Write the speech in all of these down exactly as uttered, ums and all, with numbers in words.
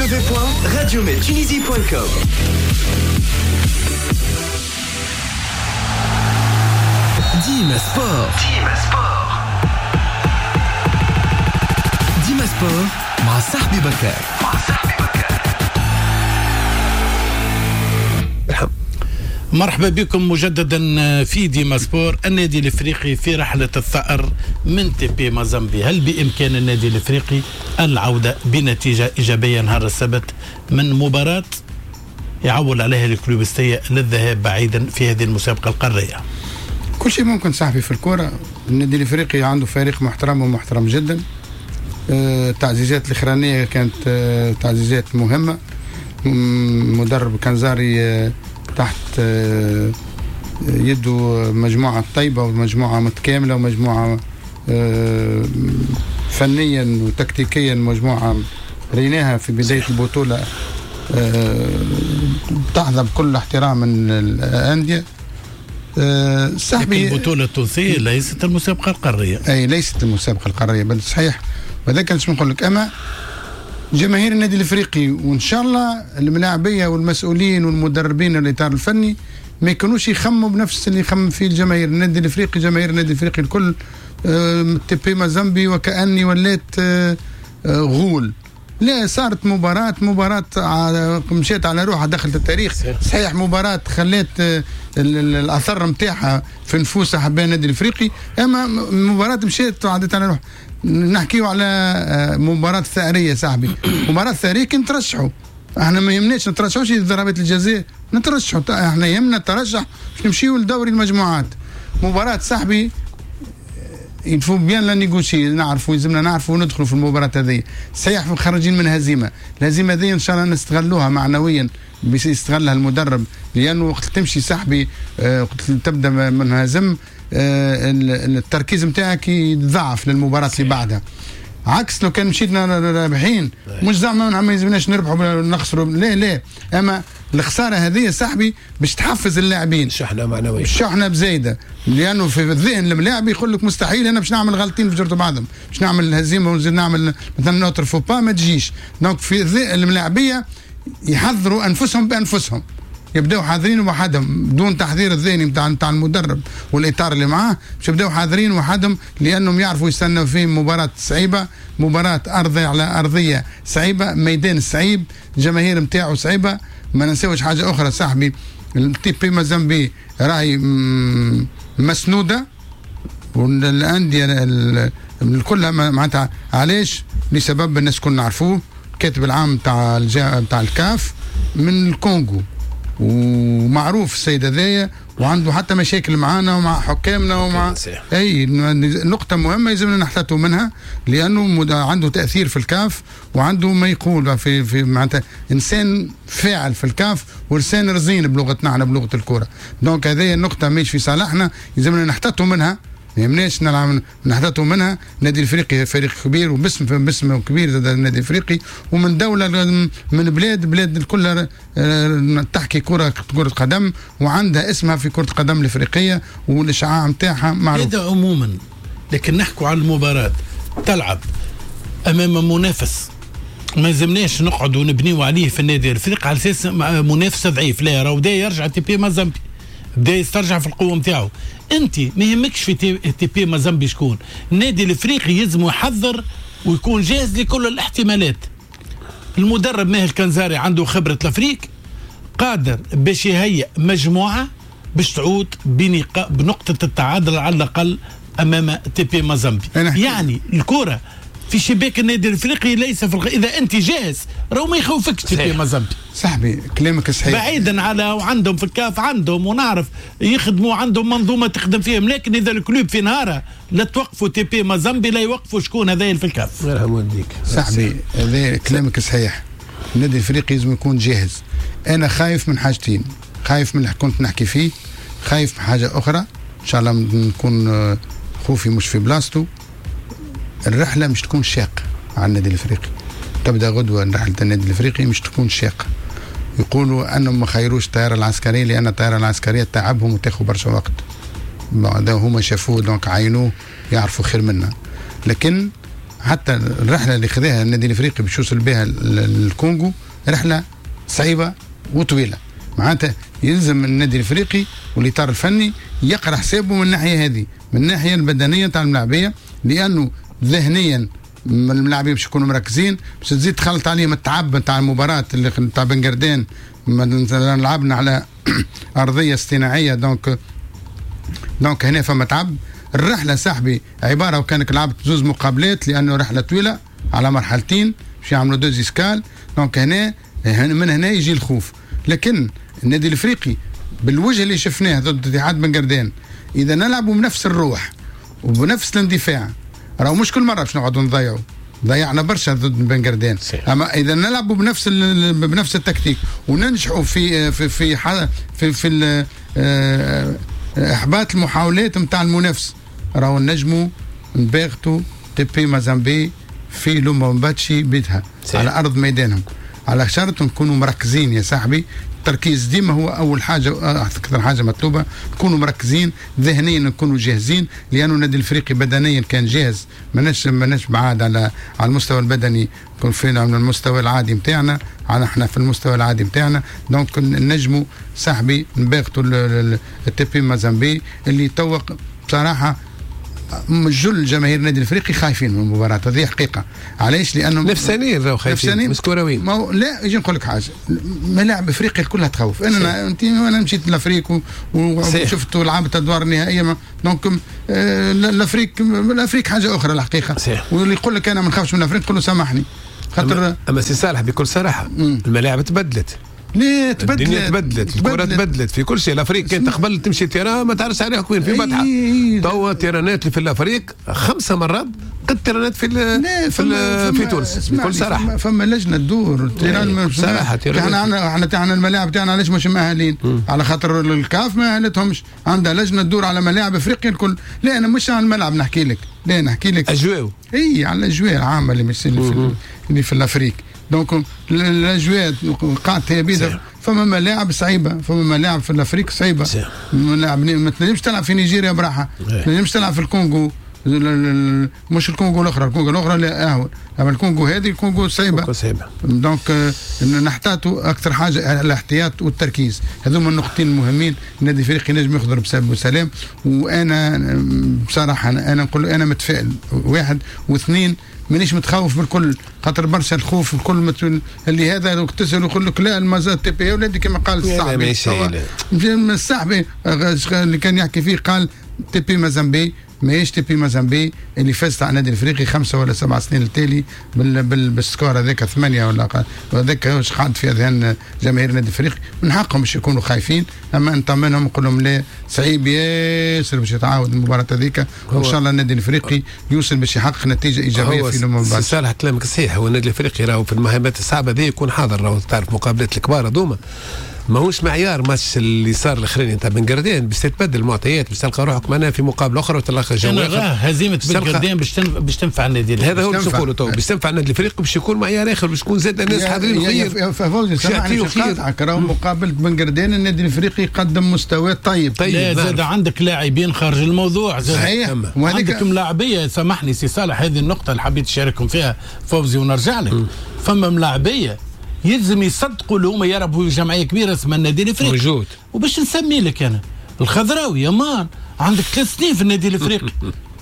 w point radio med tunisie point com. ديما سبور. ديما سبور. ديما سبور مع صاحبي بكار. مع صاحبي بكار. مرحبا بكم مجددا في ديما سبور. النادي الافريقي في رحله الثأر من تي بي مازامبي. هل بامكان النادي الافريقي العوده بنتيجه ايجابيه نهار السبت من مباراه يعول عليها الكلوبستيه للذهاب بعيدا في هذه المسابقه القاريه؟ كل شيء ممكن صاحبي في الكرة. النادي الافريقي عنده فريق محترم ومحترم جدا. التعزيزات أه الاخرانيه كانت أه تعزيزات مهمه. مدرب كنزاري أه تحت أه يده مجموعه طيبه ومجموعه متكامله ومجموعه أه فنيا وتكتيكيا مجموعه ريناها في بدايه البطوله أه تحظى بكل احترام من الانديه. أه صاحبي البطولة التونسية ليست المسابقة القارية. أي ليست المسابقة القارية بل صحيح. وذلك كنت نقول لك أما جماهير النادي الافريقي وإن شاء الله الملاعبية والمسؤولين والمدربين والإطار الفني ما يكونوش يخموا بنفس اللي يخمم فيه الجماهير. النادي الافريقي جماهير النادي الافريقي الكل أه تي بي مازامبي وكأني وليت أه أه غول. لا، صارت مباراة مباراة مشيت على روحها دخلت التاريخ. صحيح مباراة خلت الأثر متاعها في نفوس حبايب النادي الافريقي، اما مباراة مشيت وعدت على روحها. نحكيو على مباراة ثأرية صاحبي. مباراة ثأرية كنت ترشحوا، احنا ما يهمناش نترشحوش ضربات الجزاء، نترشحوا احنا يهمنا الترشح باش نمشيو لدوري المجموعات. مباراة صاحبي يفو بيان لا نيغوشي، نعرفوا يلزمنا نعرفوا وندخلوا في المباراة هذه. صحيح خارجين من هزيمة، الهزيمة هذه إن شاء الله نستغلوها معنويا بيستغلها المدرب، لأنه وقت تمشي صاحبي آه تبدأ من هزم آه التركيز متاعك يتضاعف للمباراة اللي بعدها. عكس لو كان مشيتنا رابحين مش زعما ما يلزمناش نربحوا ولا نخسروا، لا لا، اما الخساره هذه صاحبي باش تحفز اللاعبين شحنه معنويه، شحنه بزايده، لانه في الذهن الملاعب يقول لك مستحيل انا باش نعمل غلطين في جرة بعضهم، باش نعمل هزيمه ونزيد نعمل مثلا نوتر فوبا ما تجيش. دونك في الملاعبيه يحضروا انفسهم بانفسهم، يبداو حاضرين وحدهم بدون تحضير الذهني نتاع نتاع المدرب والاطار اللي معاه، باش يبداو حاضرين وحدهم لانهم يعرفوا يستنوا في مباراه صعيبه، مباراه ارضيه على ارضيه صعيبه، ميدان صعيب، جماهير نتاعو صعيبه. ما ننساوش حاجه اخرى صاحبي، التي بي مازامبي راهي مسنوده والانديه كلها معناتها. علاش؟ لسبب الناس كلنا نعرفوه، الكاتب العام تاع تاع الكاف من الكونغو ومعروف السيد هذايا، وعنده حتى مشاكل معانا ومع حكامنا ومع اي نقطه مهمه يلزمنا نحتاطوا منها، لانه عنده تاثير في الكاف وعنده ما يقول في في معناتها انسان فاعل في الكاف ولسان رزين بلغتنا احنا بلغه الكره. دونك هذه النقطه مش في صالحنا، يلزمنا نحتاطوا منها، ما يهمناش نلعب نحتاطوا منها. النادي الافريقي فريق كبير وباسم باسم كبير زاد النادي الافريقي، ومن دوله من بلاد بلاد كلها تحكي كره كره قدم وعندها اسمها في كره القدم الافريقيه والاشعاع نتاعها معروف. هذا عموما، لكن نحكوا على المباراه تلعب امام منافس ما يلزمناش نقعدوا ونبنيوا عليه في النادي الافريقي على اساس منافس ضعيف. لا، راهو بدا يرجع تي بي مازامبي، بدا يسترجع في القوه نتاعو. انت ما يهمكش في تي بي مازامبي شكون، النادي الافريقي يلزم يحضر ويكون جاهز لكل الاحتمالات. المدرب ماهر كنزاري عنده خبره الافريق، قادر باش يهيئ مجموعه باش تعود بنقطه التعادل على الاقل امام تي بي مازامبي. يعني الكره في شباك النادي الافريقي ليس في الغ... اذا انت جاهز راهو ما يخوفكش تي بي مازامبي. صاحبي كلامك صحيح، بعيدا على وعندهم في الكاف عندهم ونعرف يخدموا عندهم منظومه تخدم فيهم، لكن اذا الكلوب في نهاره لا توقفوا تي بي مازامبي لا يوقفوا شكون هذا في الكاف. غير موديك صاحبي هذا كلامك صحيح. النادي الافريقي لازم يكون جاهز. انا خايف من حاجتين، خايف من اللي كنت نحكي فيه، خايف من حاجه اخرى ان شاء الله نكون خوفي مش في بلاصتو. الرحله مش تكون شاقه على النادي الافريقي، تبدا غدوه رحله النادي الافريقي مش تكون شاقه. يقولوا انهم ما خيروش الطياره العسكريه لان الطياره العسكريه تعبهم وتاخذ برشا وقت، هما شافوه دونك عينوه يعرفوا خير منا. لكن حتى الرحله اللي خذاها النادي الافريقي باش يوصل بها الكونغو رحله صعيبه وطويله، معناتها يلزم النادي الافريقي والاطار الفني يقرا حسابه من الناحيه هذه، من الناحيه البدنيه تاع الملاعبيه، لانه ذهنيا الملاعبين باش يكونوا مركزين، باش تزيد تخلط عليهم التعب نتاع المباراه اللي تاع بن قردان، لعبنا على ارضيه اصطناعيه، دونك دونك هنا فما تعب. الرحله صاحبي عباره وكانك لعبت زوز مقابلات، لانه رحله طويله على مرحلتين باش يعملوا دوز اسكال، دونك هنا من هنا يجي الخوف. لكن النادي الافريقي بالوجه اللي شفناه ضد اتحاد بن قردان، اذا نلعبوا بنفس الروح وبنفس الاندفاع، راهو مش كل مره باش نقعدوا نضيعوا، ضيعنا برشا ضد بن قردان، اما اذا نلعبوا بنفس بنفس التكتيك وننجحوا في في في في في, في احباط المحاولات نتاع المنافس، راهو نجموا نباغتوا تي بي مازامبي في لومباتشي بيتها على ارض ميدانهم، على شرط نكونوا مركزين يا صاحبي. التركيز ديما هو اول حاجه، اكثر حاجه مطلوبه، نكونوا مركزين ذهنيا، نكونوا جاهزين، لانه النادي الافريقي بدنيا كان جاهز، ماناش ماناش بعاد على على المستوى البدني، يكون فينا من المستوى العادي نتاعنا، على احنا في المستوى العادي نتاعنا، دونك نجموا صاحبي نباغتوا التي بي مازامبي اللي توق بصراحه جل جماهير النادي الافريقي خايفين من المباراه هذه حقيقه. علاش؟ لانه نفسانيين راهو خايفين مسكوروين. ما لا يجي نقول لك حاجه، ملاعب افريقيا كلها تخوف. انا انت انا مشيت لافريق وشفت ولعبت ادوار نهائيه، دونك آه الافريق الافريق حاجه اخرى الحقيقه. صحيح. واللي يقول لك انا ما نخافش من الافريق، قول له سامحني، خاطر اما, أما سي صالح بكل صراحه مم. الملاعب تبدلت، ليه تبدلت؟ الدنيا تبدلت، الكره تبدلت في كل شيء. الافريق كانت قبل تمشي تيران ما تعرفش عليها وين في بطحه، توا تيرانات اللي في الافريق خمسه مرات قد تيرانات في في, في, في تونس بكل صراحه. فما لجنه تدور تيران بصراحه. احنا احنا تاعنا الملاعب تاعنا علاش مش مؤهلين؟ على خاطر الكاف ما اهلتهمش، عندها لجنه تدور على ملاعب افريقيا الكل. لا انا مش على الملعب نحكي لك، لا نحكي لك اجواء، اي على الاجواء العامه اللي في اللي في الافريق. دونك الاجواء قاعدة هي بيضة، فما ملاعب صعيبه، فما ملاعب في الافريق صعيبه، ملاعب ما تنجمش تلعب في نيجيريا براحه، ما تنجمش تلعب في الكونغو، مش الكونغو الاخرى، الكونغو الاخرى لا اهون، اما الكونغو هذه الكونغو صعيبه. دونك نحتاجوا اكثر حاجه الاحتياط والتركيز، هذوما النقطتين المهمين. النادي الافريقي نجم يخضر بسبب وسلام، وانا بصراحه انا نقول انا متفائل، واحد واثنين مانيش متخوف بالكل، خاطر برشا الخوف الكل متل... اللي هذا تسال يقول لك لا المازال تي بي ولادي كما قال الصاحبي الصاحبي اللي كان يحكي فيه، قال تي بي مازامبي ماهيش تي بي مازامبي اللي فاز على النادي الافريقي خمسه ولا سبع سنين التالي بال... بال... بالسكور هذاك ثمانيه ولا قال، وهذاك واش قاعد في اذهان جماهير النادي الافريقي. من حقهم باش يكونوا خايفين، اما نطمنهم نقول لهم لا صعيب ياسر باش يتعاود المباراه هذيك، وان شاء الله النادي الافريقي يوصل باش يحقق نتيجه ايجابيه في المباراه. صالح كلامك صحيح، هو النادي الافريقي راهو في المهمات الصعبه هذه يكون حاضر، راهو تعرف مقابلات الكبار هذوما ماهوش معيار ماتش اللي صار الاخراني تاع بن قردان، باش تتبدل المعطيات، باش تلقى روحك معنا في مقابله اخرى وتلقى جو اخر. هزيمه بن قردان باش تنف... باش تنفع النادي الافريقي، هذا هو باش نقولوا تو، باش تنفع النادي الافريقي، باش يكون معيار اخر، باش يكون زاد الناس حاضرين خير. فوزي سامحني راهو مقابله بن قردان النادي الافريقي قدم مستوى طيب. طيب لا زاد عندك لاعبين خارج الموضوع، زاد صحيح، عندكم لاعبيه. سامحني سي صالح، هذه النقطه اللي حبيت اشارككم فيها فوزي ونرجع لك. فما ملاعبيه يلزم يصدقوا اللي هما يربوا جمعيه كبيره اسمها النادي الافريقي موجود، وباش نسمي لك انا الخضراوي يا مان عندك ثلاث سنين في النادي الافريقي،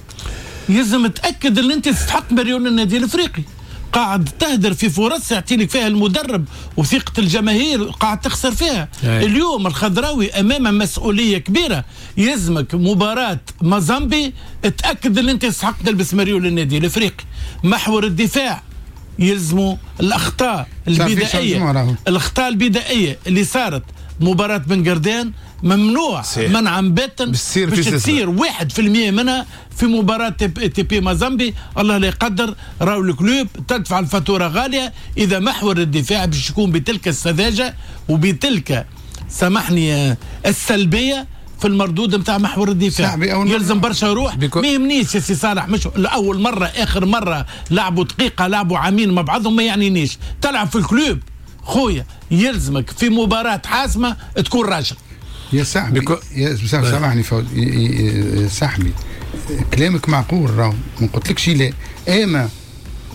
يلزم تاكد ان انت تستحق مليون النادي الافريقي، قاعد تهدر في فرص يعطي لك فيها المدرب وثقه الجماهير قاعد تخسر فيها. أي. اليوم الخضراوي امام مسؤوليه كبيره، يلزمك مباراه مازامبي تاكد ان انت تستحق تلبس مليون للنادي الافريقي. محور الدفاع يلزموا الاخطاء البدائيه، الاخطاء البدائيه اللي صارت مباراه بن قردان ممنوع منعا باتا باش تصير واحد في المية منها في مباراة تي بي مازامبي. الله لا يقدر راهو الكلوب تدفع الفاتورة غالية إذا محور الدفاع باش يكون بتلك السذاجة وبتلك سامحني السلبية في المردود نتاع محور الدفاع. يلزم برشا روح. ما يهمنيش يا سي صالح، مش لاول مره اخر مره لعبوا دقيقه لعبوا عامين مع بعضهم ما يعنينيش، تلعب في الكلوب خويا يلزمك في مباراه حاسمه تكون راجل. يا صاحبي بيكو... يا سامحني فوز يا صاحبي كلامك معقول، راهو ما قلتلكش لا، اما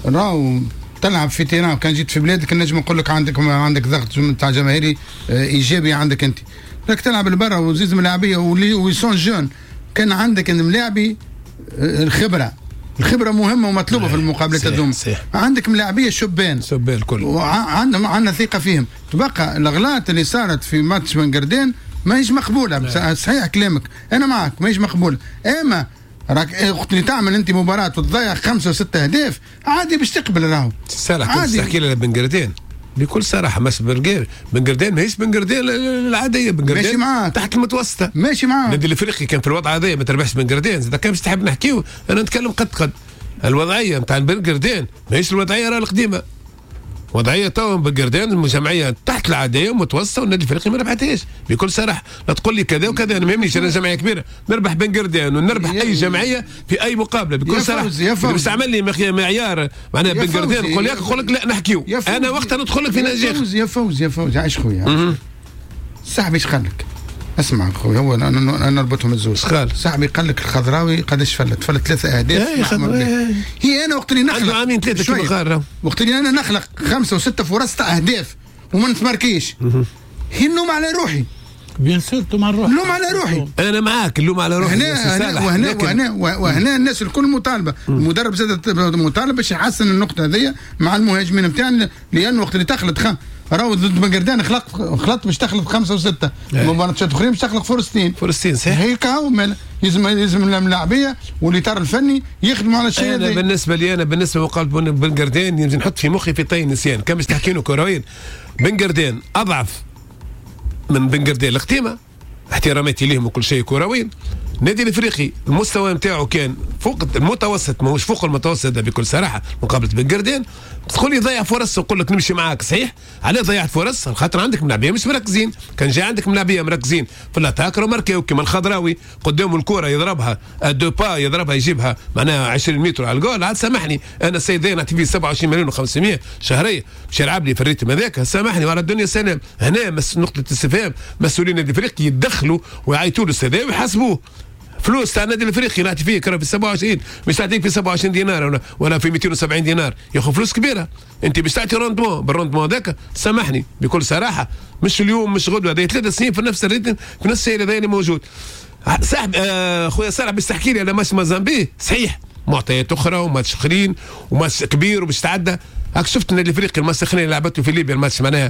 راهو تلعب في تيران. كان جيت في بلادك نجم نقول لك عندك عندك ضغط تاع جماهيري ايجابي عندك انت، راك تلعب لبرا وزيز ملاعبيه ويسون جون. كان عندك ملاعبي الخبره الخبره مهمه ومطلوبه في المقابلات هذوما. عندك ملاعبيه شبان شبان الكل وعندنا عندنا ثقه فيهم. تبقى الاغلاط اللي صارت في ماتش بن قردين ماهيش مقبوله. لا. صحيح كلامك انا معك ماهيش مقبوله، اما راك وقت اللي تعمل انت مباراه وتضيع خمسه وسته اهداف عادي باش تقبل. راهو صالح كنت تحكي لنا بن قردين بكل صراحه، مش بن بن قردين ماهيش بن قردين العاديه. بن قردين ماشي معاك تحت المتوسطه ماشي معاك. النادي الافريقي كان في الوضع هذا ما تربحش بن قردين. اذا كان تحب نحكيو انا نتكلم قد قد الوضعيه نتاع بن قردين ماهيش الوضعيه راه القديمه. وضعيه تو بن قردين الجمعيه تحت العاديه ومتوسطه والنادي الافريقي ما ربحتهاش بكل صراحه. لا تقول لي كذا وكذا، انا ما يهمنيش، انا جمعيه كبيره نربح بن قردين ونربح اي جمعيه في اي مقابله بكل صراحه. بيستعمل لي معيار معناها بن قردين نقول لك نقول لك لا نحكيو انا وقتها ندخل لك في نجاح. يا فوز يا فوز عايش خويا صاحبي ايش قال لك؟ اسمع خويا هو انا نربطهم الزوج. صاحبي قال لك الخضراوي قداش فلت فلت ثلاثه اهداف. هي انا وقت اللي نخلق عامين ثلاثه كيما وقت اللي انا نخلق خمسه وسته فرص تاع اهداف وما نتماركيش هي النوم على روحي. بيان سور توم على روحي، اللوم على روحي. انا معاك اللوم على روحي. هنا هنا وهنا وهنا, وهنا الناس الكل مطالبه. المدرب زاد مطالب باش يحسن النقطه هذيا مع المهاجمين نتاعنا، لانه وقت اللي تخلط خم راهو ضد بن قردان خلق خلط باش تخلط خمسه وسته مباراه اخرين باش تخلق فرصتين فرصتين صحيح. هيك هو لازم لازم الملاعبيه والاطار الفني يخدموا على الشيء هذا. بالنسبه لي انا بالنسبه لمقابله بن قردان يمكن نحط في مخي في طي نسيان كان باش تحكي له كرويين. بن قردان اضعف من بن قردان القديمه، احتراماتي لهم وكل شيء كرويين. النادي الافريقي المستوى نتاعو كان فوق المتوسط، ماهوش فوق المتوسط بكل صراحه مقابله بن قردان. تقول لي ضيع فرص ونقول لك نمشي معاك صحيح. علاه ضيعت فرص؟ خاطر عندك ملاعبيه مش مركزين. كان جاي عندك ملاعبيه مركزين في الاتاك وماركاو كيما الخضراوي قدام الكره يضربها دو با يضربها يجيبها معناها عشرين متر على الجول. عاد سامحني انا السيد نعطي فيه سبعة وعشرين مليون وخمسمائة شهريه باش يلعب لي في الريتم هذاك. سامحني وعلى الدنيا سلام. هنا مس نقطه استفهام. مسؤولين النادي الافريقي يتدخلوا ويعيطوا له السيد ويحاسبوه. فلوس تاع النادي الافريقي نعطي فيه كره في سبعة وعشرين مش تعطيك في سبعة وعشرين دينار ولا ولا في مئتين وسبعين دينار ياخذ فلوس كبيره. انت باش تعطي روندمون بالروندمون هذاك سامحني بكل صراحه مش اليوم مش غدوه، هذه ثلاث سنين في نفس الريتم في نفس السير هذا اللي موجود. صاحب آه خويا صالح باش تحكي لي على ماتش موزامبيق صحيح معطيات اخرى وماتش اخرين وماتش كبير وباش تعدى. هاك شفت النادي الافريقي الماتش الاخراني اللي لعبته في ليبيا الماتش معناها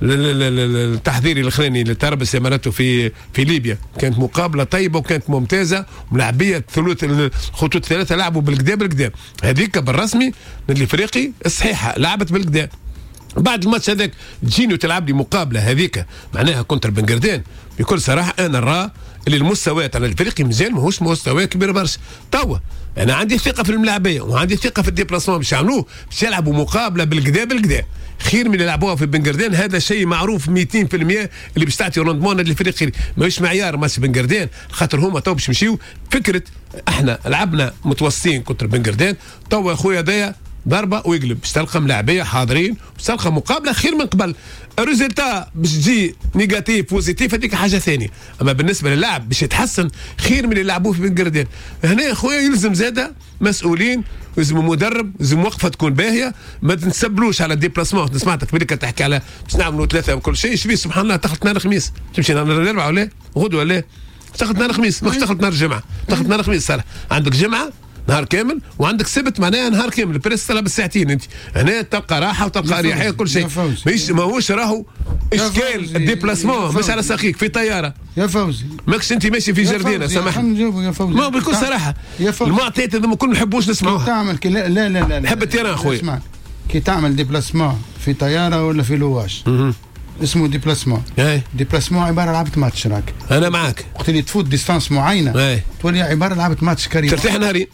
التحضيري الاخراني اللي تربص معناته في في ليبيا كانت مقابله طيبه وكانت ممتازه وملاعبيه ثلث الخطوط الثلاثه لعبوا بالكدا بالكدا. هذيك بالرسمي النادي الافريقي الصحيحه لعبت بالكدا. بعد الماتش هذاك تجيني وتلعب لي مقابله هذيك معناها كونتر بن قردان بكل صراحه انا نرى اللي المستوى تاع الافريقي مازال ماهوش مستوى كبير برشا. توا انا عندي ثقه في الملاعبيه وعندي ثقه في الديبلاسمون باش يعملوه باش يلعبوا مقابله بالكدا بالكدا خير من اللي لعبوها في بن قردان. هذا شيء معروف مئتين بالمئة اللي باش تعطي روندمون الافريقي ماهوش معيار ماتش بن قردان خاطر هما تو باش يمشيو فكره احنا لعبنا متوسطين كونتر بن قردان. توا يا خويا هذايا ضربه ويقلب باش تلقى ملاعبيه حاضرين باش تلقى مقابله خير من قبل. الريزلتا باش تجي نيجاتيف بوزيتيف هذيك حاجه ثانيه، اما بالنسبه للعب باش يتحسن خير من اللي لعبوه في بن قردان. هنا يا خويا يلزم زاده مسؤولين يلزم مدرب يلزم وقفه تكون باهيه ما تنسبلوش على الديبلاسمون. سمعتك بليك تحكي على باش نعملوا ثلاثه وكل شيء شبيه سبحان الله دخلت نهار الخميس تمشي نهار الاربعاء ولا غدوه ولا دخلت نهار الخميس مش دخلت نهار الجمعه دخلت نهار الخميس صالح عندك جمعه نهار كامل وعندك سبت معناها نهار كامل بريس تلعب بالساعتين. انت هنا تلقى راحه وتلقى اريحيه كل شيء مش ماهوش راهو اشكال الديبلاسمون مش على ساقيك في طياره يا فوزي ماكش انت ماشي في جردينه سامحني ما بكل صراحه المعطيات هذوما كل ما نحبوش نسمعوها. تعمل كي لا لا لا, لا نحب التيران خويا كي تعمل ديبلاسمون في طياره ولا في لواش اسمه ديبلاسمون. ديبلاسمون عباره عن لعبه ماتش راك انا معاك وقت اللي تفوت ديستانس معينه تولي عباره لعبه ماتش كريم ترتاح نهارين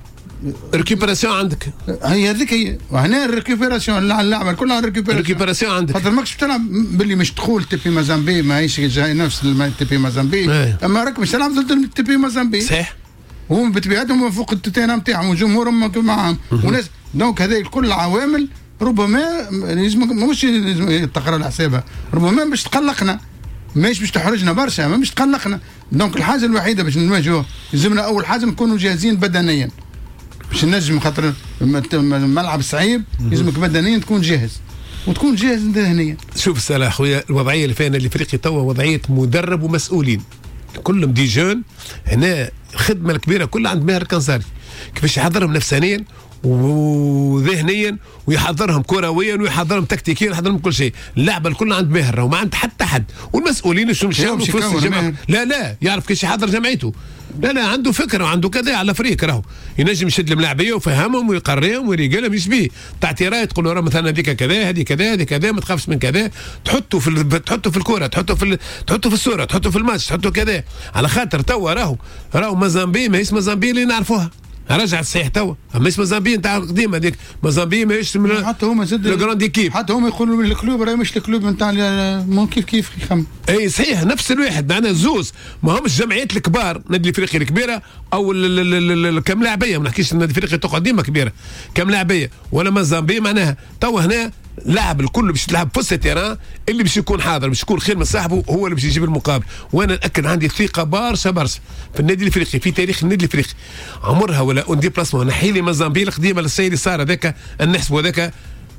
ريكوبيراسيون عندك هي هذيك هي وهنا الريكوبيراسيون اللعبه كلها ريكوبيراسيون ريكوبيراسيون عندك خاطر ماكش تلعب باللي مش تدخل تيبي مازامبي ماهيش نفس تيبي مازامبي اما راك مش تلعب ضد تيبي مازامبي صحيح هم بطبيعتهم فوق التيتان نتاعهم وجمهورهم معاهم وناس دونك هذه كل العوامل ربما لازم مش تقرا لحسابها ربما باش تقلقنا ماهيش باش تحرجنا برشا ما باش تقلقنا. دونك الحاجه الوحيده باش نواجهوه لازمنا اول حاجه نكونوا جاهزين بدنيا باش نجم خاطر ملعب صعيب يلزمك بدنيا تكون جاهز وتكون جاهز ذهنيا. شوف صلاح خويا الوضعيه اللي فينا اللي فريقي توا وضعيه مدرب ومسؤولين كلهم دي جون. هنا الخدمه الكبيره كلها عند ماهر الكنزاري كيفاش يحضرهم نفسانيا وذهنيا ويحضرهم كرويا ويحضرهم تكتيكيا ويحضرهم كل شيء. اللعبه الكل عند ماهر وما عند حتى حد والمسؤولين شو مشاو في وسط الجماعه. لا لا يعرف كيفاش يحضر جمعيته. لا لا عنده فكره وعنده كذا على فريق راهو ينجم يشد الملاعبيه ويفهمهم ويقريهم ويريقلهم يشبيه تعطي راي تقول له مثلا هذيك كذا هذه كذا هذه كذا ما تخافش من كذا تحطه في ال... تحطه في الكره تحطه في ال... تحطه في الصوره تحطه في الماتش تحطه كذا على خاطر توا راهو راهو مازامبي ماهيش مازامبي اللي نعرفوها رجعت صحيح توا اما اسمها زامبي نتاع القديمه هذيك مازامبي ماهيش حتى هما زاد لو جراند ايكيب حتى هما يقولوا الكلوب راه مش الكلوب نتاع كيف كيف يخمم. اي صحيح نفس الواحد معنا زوز ما همش الجمعيات الكبار نادي الافريقي الكبيره او كم لاعبيه ما نحكيش النادي الافريقي تقعد ديما كبيره كم لاعبيه ولا مازامبي معناها توا هنا لاعب الكل باش تلعب في التيران اللي باش يكون حاضر باش يكون خير من صاحبه هو اللي باش يجيب المقابل. وانا ناكد عندي ثقه برشا برشا في النادي الافريقي في تاريخ النادي الافريقي عمرها ولا اون ديبلاسمون نحي لي مازامبي القديمه للسيد اللي صار هذاك نحسبوا هذاك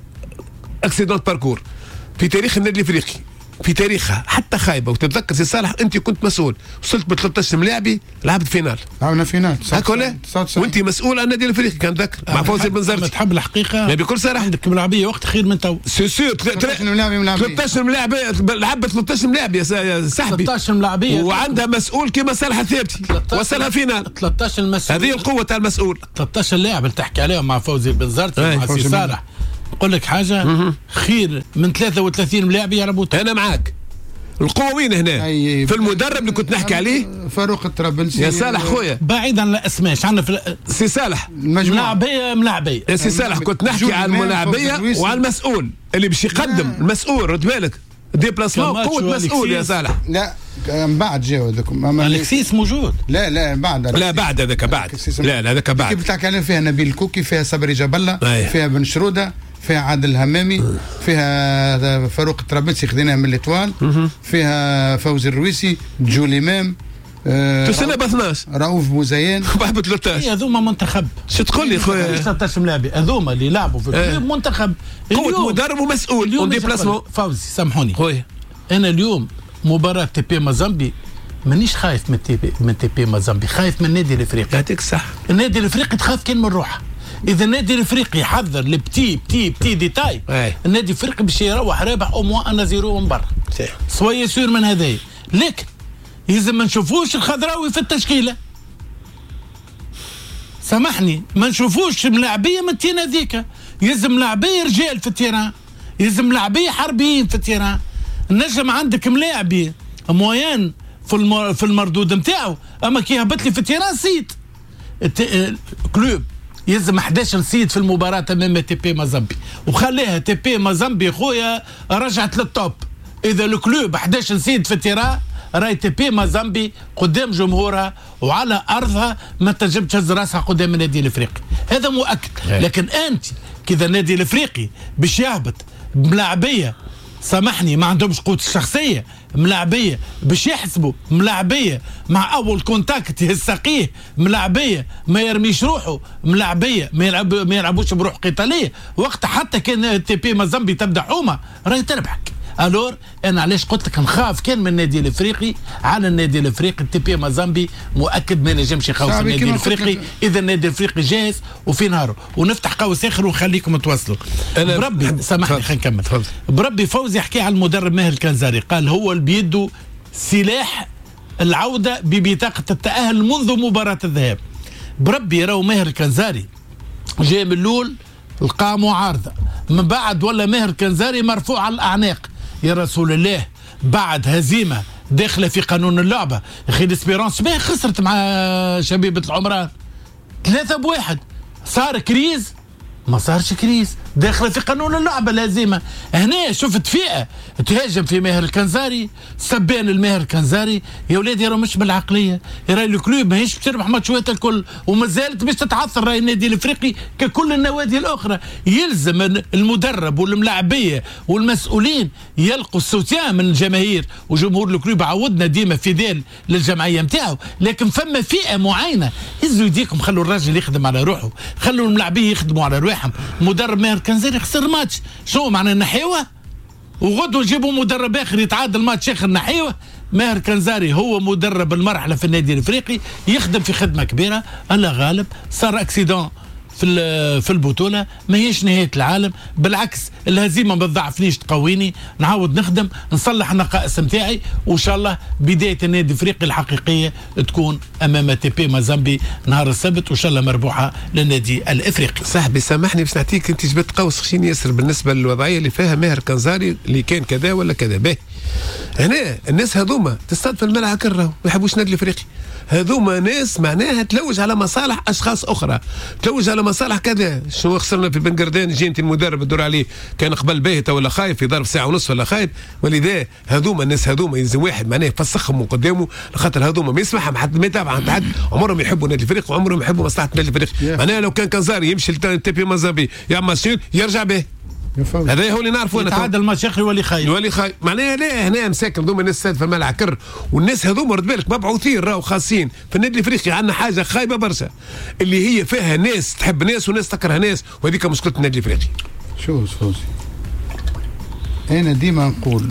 اكسيدونت باركور في تاريخ النادي الافريقي في تاريخها حتى خايبه. وتتذكر سي صالح انت كنت مسؤول وصلت ب ثلاثة عشر ملاعبي لعبت فينال لعبنا فينال هكا ولا وانت مسؤول عن النادي الافريقي كان ذكر مع فوزي بن زرزي. تحب الحقيقه لا بكل صراحه عندك ملاعبيه وقت خير من تو سي سور ثلاثة عشر ملاعبي ملاعبي ثلاثة عشر ملاعبي لعبت ثلاثة عشر ملاعبي يا صاحبي ثلاثة عشر ملاعبيه وعندها مسؤول كيما صالح الثابتي وصلها فينال ثلاثة عشر مسؤول. هذه القوه تاع المسؤول. ثلاثة عشر لاعب اللي تحكي عليهم مع فوزي بن زرزي مع سي صالح نقول لك حاجه خير من ثلاثة وثلاثين ملاعب يلعبوا. انا معاك القوه وين هنا في المدرب اللي كنت نحكي عليه فاروق الطرابلسي يا صالح خويا بعيدا عن الاسماء عندنا في سي صالح ملاعبيه ملاعبيه يا سي صالح كنت نحكي على الملاعبيه وعلى المسؤول اللي باش يقدم المسؤول رد بالك ديبلاسمون قوه مسؤول يا صالح. لا من بعد جاو هذوكم الكسيس موجود لا لا بعد لا بعد هذاك بعد لا لا هذاك بعد كيف تحكي عليه فيها نبيل الكوكي فيها صبري جبله فيها بن شروده فيها عادل الهمامي فيها فاروق الطرابلسي خذيناه من الاتوال فيها فوزي الرويسي جولي مام تو سنه ب اثناش رؤوف بوزيان بعد ثلاثة عشر هذوما منتخب شو تقول لي خويا ثلاثة عشر لاعب هذوما اللي لعبوا في الكلوب منتخب قوة مدرب ومسؤول اون ديبلاسمون. فوزي سامحوني خويا انا اليوم مباراة تي بي مازامبي مانيش خايف من تي بي من تي بي مازامبي خايف من النادي الافريقي. يعطيك صح النادي الافريقي تخاف كان من روحه. اذا النادي الافريقي يحضر البتي بتي بتي ديتاي النادي الافريقي باش يروح رابح او موان انا زيرو من برا سوي سور من هذايا. لكن يلزم ما نشوفوش الخضراوي في التشكيله سامحني ما نشوفوش ملاعبيه من التينا ذيك. يلزم ملاعبيه رجال في التيران يلزم ملاعبيه حربيين في التيران. النجم عندك ملاعبي مويان في في المردود نتاعو اما كي هبط لي في التيران سيد كلوب يلزم احد عشر سيد في المباراة امام تي بي مازامبي وخليها تي بي مازامبي خويا رجعت للتوب. اذا الكلوب احد عشر سيد في التيران راي تي بي مازامبي قدام جمهورها وعلى ارضها ما تنجم تهز راسها قدام النادي الافريقي هذا مؤكد. لكن انت كذا النادي الافريقي باش يهبط ملاعبيه سامحني ما عندهمش قوة الشخصية ملاعبية باش يحسبوا ملاعبية مع أول كونتاكت يهسقيه ملاعبية ما يرميش روحه ملاعبية ما, يلعب ما يلعبوش بروح قتالية وقت حتى كان تي بي مازامبي تبدا حومة راهي تربحك. الور انا علاش قلت لك نخاف كان من النادي الافريقي على النادي الافريقي. تي بي مازامبي مؤكد ما نجمش يخوف النادي الافريقي اذا النادي الافريقي جاهز وفي نهاره. ونفتح قوس اخر ونخليكم تواصلوا. بربي سامحني خلينا نكمل. بربي فوزي يحكي على المدرب ماهر الكنزاري قال هو اللي بيده سلاح العوده ببطاقه التاهل منذ مباراه الذهاب. بربي راهو ماهر الكنزاري جاي من الاول لقى معارضه من بعد ولا ماهر الكنزاري مرفوع على الاعناق. يا رسول الله بعد هزيمه داخله في قانون اللعبه اخي ديسبيرونس ما خسرت مع شبيبه العمران ثلاثة بواحد صار كريز ما صارش كريز داخله في قانون اللعبه الهزيمه. هنا شفت فئه تهاجم في ماهر الكنزاري، سبان الماهر الكنزاري. يا ولادي راه مش بالعقليه، راهي الكلوب ماهيش باش تربح ماتشات الكل، وما زالت باش تتعثر. راهي النادي الافريقي ككل النوادي الاخرى يلزم المدرب والملاعبيه والمسؤولين يلقوا السوتيان من الجماهير، وجمهور الكلوب عودنا ديما فيدال للجمعيه نتاعو. لكن فما فئه معينه، هزوا يديكم، خلوا الراجل يخدم على روحه، خلوا الملاعبيه يخدموا على رواحهم. مدرب ماهر كنزاري خسر ماتش، شنو معنى نحيوه؟ وغدوا يجيبوا مدرب اخر يتعادل ماتش اخر نحيوه. ماهر كنزاري هو مدرب المرحله في النادي الافريقي، يخدم في خدمه كبيره. الله غالب صار اكسيدون في في البطوله، ما هيش نهايه العالم، بالعكس الهزيمه ما تضعفنيش، تقويني، نعاود نخدم، نصلح النقائص نتاعي، وان شاء الله بدايه النادي الافريقي الحقيقيه تكون امام تي بي مازامبي نهار السبت، وان شاء الله مربوحه للنادي الافريقي. صاحبي سامحني باش نعطيك انت جبت قوس خشين ياسر بالنسبه للوضعيه اللي فيها ماهر كنزاري اللي كان كذا ولا كذا. باهي هنا الناس هذوما تصطاد في الملعب كره ما يحبوش النادي الافريقي، هذوما ناس معناها تلوج على مصالح اشخاص اخرى، تلوج على مصالح كذا. شنو خسرنا في بن قردان، جي انت المدرب تدور عليه كان قبل باهته ولا خايف في ظرف ساعه ونص ولا خايف. ولذا هذوما الناس هذوما يلزم واحد معناه يفسخهم من قدامه، لخاطر هذوما ما يسمعهم حتى ما يتابع حد، عمرهم يحبوا النادي الافريقي وعمرهم يحبوا مصلحه النادي الافريقي. معناها لو كان كنزاري يمشي لتيبي مازامبي يعمل شيء يرجع به، هذا هو اللي نعرفه. انا يتعادل الماتش اخر يولي خايف يولي خايف. معناها لا هنا مساكن ذوما الناس في الملعب كر، والناس هذوما رد بالك مبعوثين راهو خاصين في النادي الافريقي. عندنا حاجه خايبه برشا اللي هي فيها ناس تحب ناس وناس تكره ناس، وهذيك مشكله النادي الافريقي. شوف فوزي، انا ديما نقول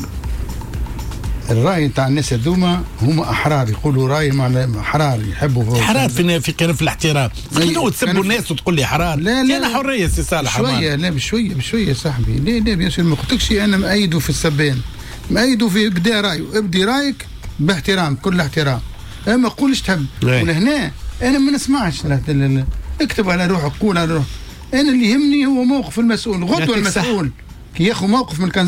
الراي تاع الناس هذوما هما احرار، يقولوا راي مع احرار، يحبوا حرار في في كان في الاحترام. شنو تسبوا الناس وتقول لي حرار؟ لا لا انا حريه سي صالح شويه، لا بشويه بشويه صاحبي. لا لا بيان سور ما قلتلكش انا مأيده في السبان، مأيده في بدا رايه، ابدي رايك باحترام، كل احترام، اما ما قولش تحب. ولهنا انا ما نسمعش، اكتب على روحك، قول على روحك. انا اللي يهمني هو موقف المسؤول، غدوه المسؤول كي ياخذ موقف من